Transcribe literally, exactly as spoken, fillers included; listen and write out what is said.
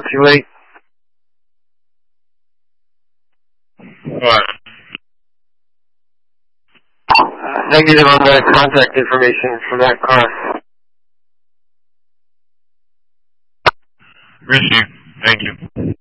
too late? What? Uh, negative on the contact information for that car. Received. Thank you.